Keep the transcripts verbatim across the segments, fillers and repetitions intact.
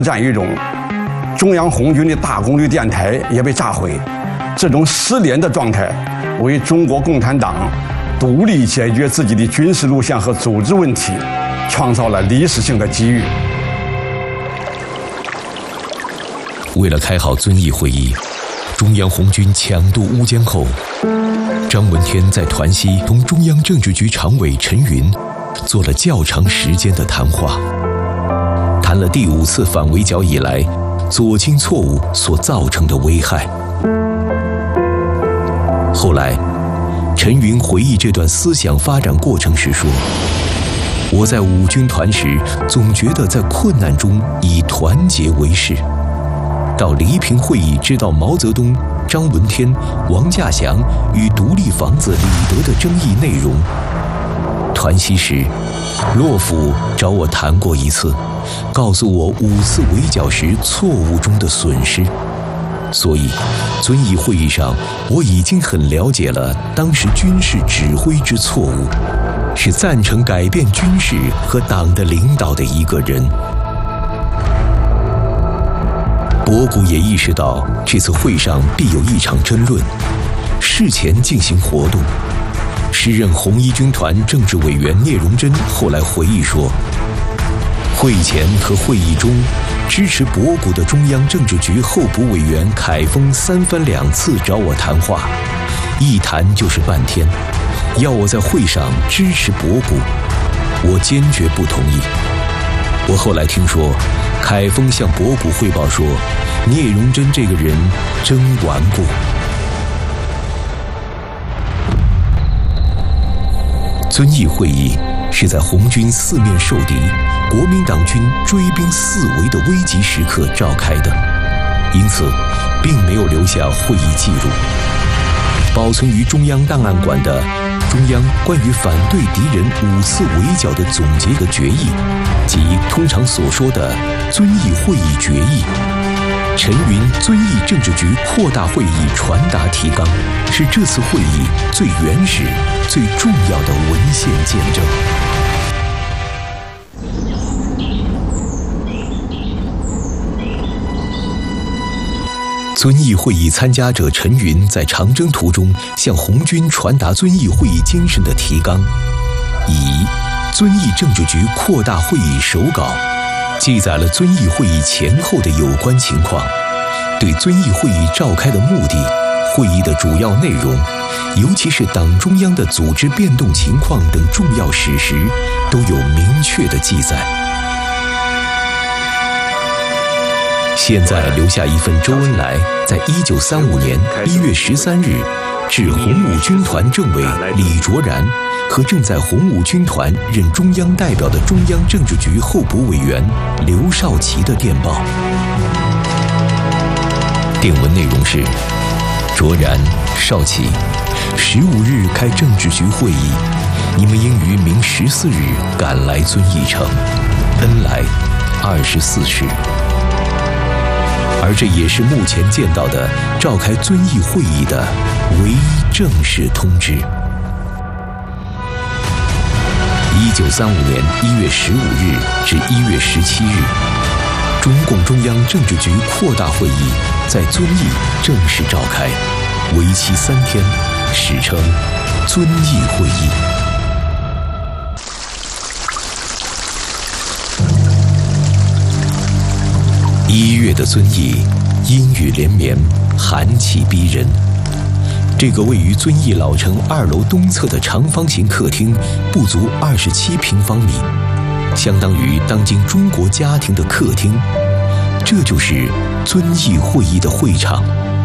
战役中，中央红军的大功率电台也被炸毁。这种失联的状态，为中国共产党独立解决自己的军事路线和组织问题，创造了历史性的机遇。 为了开好遵义会议，中央红军抢渡乌江后，张闻天在团西同中央政治局常委陈云做了较长时间的谈话，谈了第五次反围剿以来左倾错误所造成的危害。后来，陈云回忆这段思想发展过程时说：“我在五军团时，总觉得在困难中以团结为事。到黎平会议，知道毛泽东、张闻天、王稼祥与独立房子李德的争议内容。团西时，洛甫找我谈过一次，告诉我五次围剿时错误中的损失。所以，遵义会议上，我已经很了解了当时军事指挥之错误，是赞成改变军事和党的领导的一个人。”博古也意识到这次会上必有一场争论，事前进行活动。时任红一军团政治委员聂荣臻后来回忆说，会前和会议中，支持博古的中央政治局候补委员凯丰三番两次找我谈话，一谈就是半天，要我在会上支持博古，我坚决不同意。我后来听说，凯丰向博古汇报说，聂荣臻这个人真顽固。遵义会议是在红军四面受敌、国民党军追兵四围的危急时刻召开的，因此并没有留下会议记录。保存于中央档案馆的中央关于反对敌人五次围剿的总结和决议，即通常所说的遵义会议决议，陈云遵义政治局扩大会议传达提纲，是这次会议最原始、最重要的文献见证。遵义会议参加者陈云在长征途中向红军传达遵义会议精神的提纲，以遵义政治局扩大会议手稿记载了遵义会议前后的有关情况，对遵义会议召开的目的、会议的主要内容，尤其是党中央的组织变动情况等重要史实，都有明确的记载。现在留下一份周恩来在一九三五年一月十三日致红五军团政委李卓然和正在红五军团任中央代表的中央政治局候补委员刘少奇的电报。电文内容是：卓然、少奇，十五日开政治局会议，你们应于明十四日赶来遵义城，恩来二十四时。而这也是目前见到的召开遵义会议的唯一正式通知。一九三五年一月十五日至一月十七日，中共中央政治局扩大会议在遵义正式召开，为期三天，史称遵义会议。一月的遵义，阴雨连绵，寒气逼人。这个位于遵义老城二楼东侧的长方形客厅，不足二十七平方米，相当于当今中国家庭的客厅。这就是遵义会议的会场。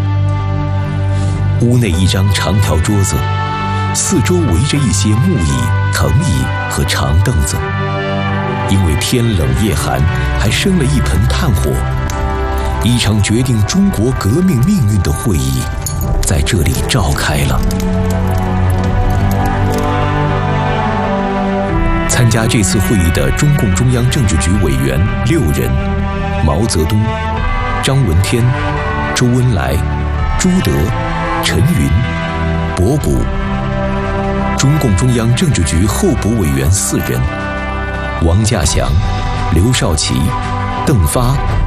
屋内一张长条桌子，四周围着一些木椅、藤椅和长凳子。因为天冷夜寒，还生了一盆炭火。一场决定中国革命命运的会议在这里召开了。参加这次会议的中共中央政治局委员六人：毛泽东、张闻天、周恩来、朱德、陈云、博古；中共中央政治局候补委员四人：王稼祥、刘少奇、邓发、